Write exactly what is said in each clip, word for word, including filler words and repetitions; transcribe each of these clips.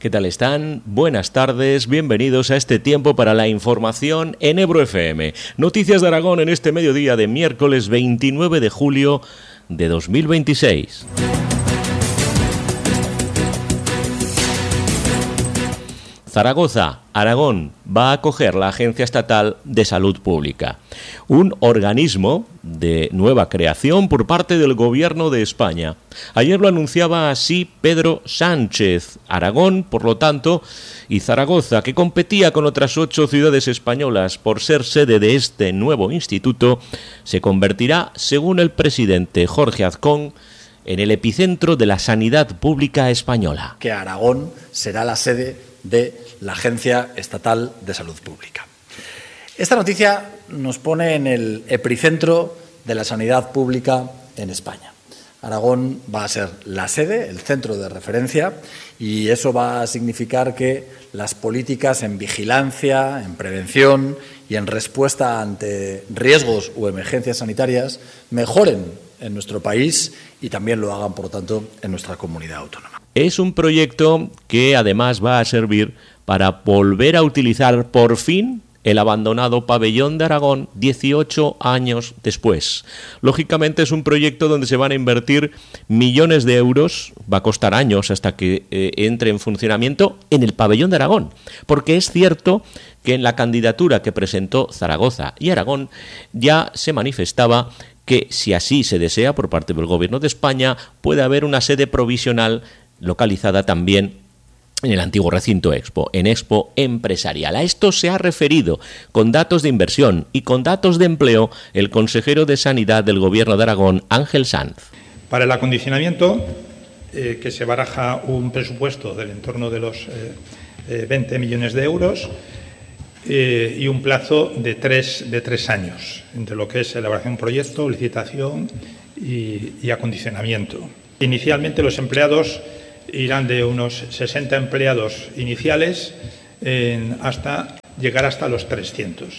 ¿Qué tal están? Buenas tardes, bienvenidos a este tiempo para la información en Ebro F M. Noticias de Aragón en este mediodía de miércoles veintinueve de julio de dos mil veintiséis. Zaragoza, Aragón, va a acoger la Agencia Estatal de Salud Pública, un organismo de nueva creación por parte del Gobierno de España. Ayer lo anunciaba así Pedro Sánchez. Aragón, por lo tanto, y Zaragoza, que competía con otras ocho ciudades españolas por ser sede de este nuevo instituto, se convertirá, según el presidente Jorge Azcón, en el epicentro de la sanidad pública española. Que Aragón será la sede de la Agencia Estatal de Salud Pública. Esta noticia nos pone en el epicentro de la sanidad pública en España. Aragón va a ser la sede, el centro de referencia, y eso va a significar que las políticas en vigilancia, en prevención y en respuesta ante riesgos o emergencias sanitarias mejoren en nuestro país y también lo hagan, por lo tanto, en nuestra comunidad autónoma. Es un proyecto que además va a servir para volver a utilizar por fin el abandonado pabellón de Aragón dieciocho años después. Lógicamente es un proyecto donde se van a invertir millones de euros, va a costar años hasta que eh, entre en funcionamiento en el pabellón de Aragón, porque es cierto que en la candidatura que presentó Zaragoza y Aragón ya se manifestaba que si así se desea por parte del Gobierno de España puede haber una sede provisional localizada también en el antiguo recinto Expo, en Expo Empresarial. A esto se ha referido con datos de inversión y con datos de empleo el consejero de Sanidad del Gobierno de Aragón, Ángel Sanz. Para el acondicionamiento, eh, que se baraja un presupuesto del entorno de los eh, eh, veinte millones de euros eh, y un plazo de tres, de tres años, entre lo que es elaboración de un proyecto, licitación y, y acondicionamiento. Inicialmente los empleados irán de unos sesenta empleados iniciales eh, hasta llegar hasta los trescientos.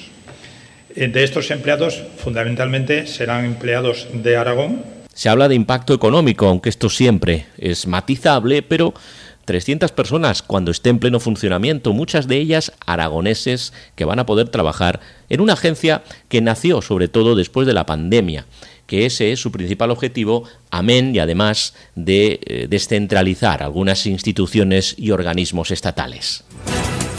De estos empleados, fundamentalmente, serán empleados de Aragón. Se habla de impacto económico, aunque esto siempre es matizable, pero trescientas personas cuando esté en pleno funcionamiento, muchas de ellas aragoneses que van a poder trabajar en una agencia que nació sobre todo después de la pandemia, que ese es su principal objetivo, amén y además de eh, descentralizar algunas instituciones y organismos estatales.